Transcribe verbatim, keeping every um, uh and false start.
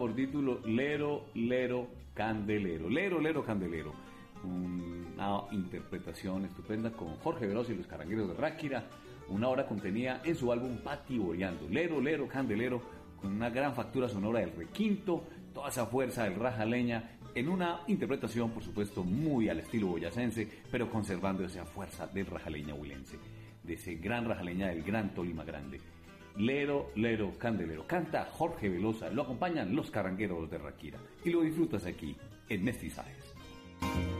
por título Lero, Lero, Candelero. Lero, Lero, Candelero. Una interpretación estupenda con Jorge Veloso y los Carangueros de Ráquira, una obra contenida en su álbum Patiboreando. Lero, Lero, Candelero, con una gran factura sonora del requinto, toda esa fuerza del rajaleña, en una interpretación, por supuesto, muy al estilo boyacense, pero conservando esa fuerza del rajaleña huilense, de ese gran rajaleña del gran Tolima Grande. Lero, Lero, Candelero. Canta Jorge Velosa, lo acompañan los Carangueros de Ráquira y lo disfrutas aquí en Mestizajes.